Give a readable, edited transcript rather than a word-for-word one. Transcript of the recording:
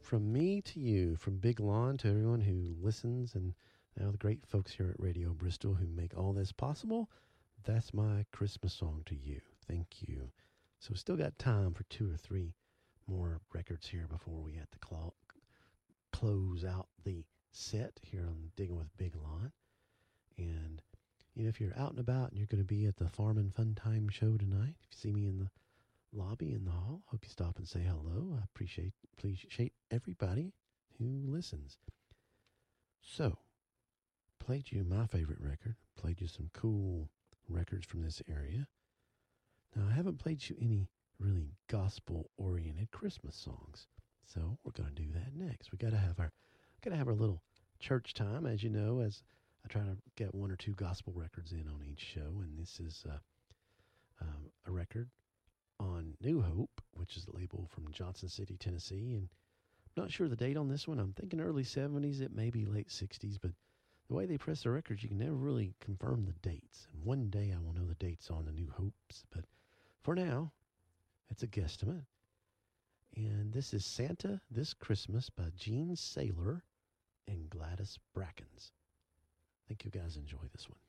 From me to you, from Big Lon to everyone who listens, and now the great folks here at Radio Bristol who make all this possible, that's my Christmas song to you. Thank you. So, still got time for two or three more records here before we have to close out the set here on Digging with Big Lon. And, if you're out and about and you're going to be at the Farm and Fun Time show tonight, if you see me in the lobby in the hall, hope you stop and say hello. I appreciate everybody who listens. So, played you my favorite record, played you some cool records from this area. Now, I haven't played you any really gospel-oriented Christmas songs, so we're going to do that next. We got to have our little church time, as you know, as I try to get one or two gospel records in on each show, and this is a record on New Hope, which is a label from Johnson City, Tennessee, and I'm not sure the date on this one. I'm thinking early 70s, it may be late 60s, but the way they press the records, you can never really confirm the dates, and one day I will know the dates on the New Hopes, but for now, it's a guesstimate. And this is Santa This Christmas by Gene Saylor and Gladys Brackens. I think you guys enjoy this one.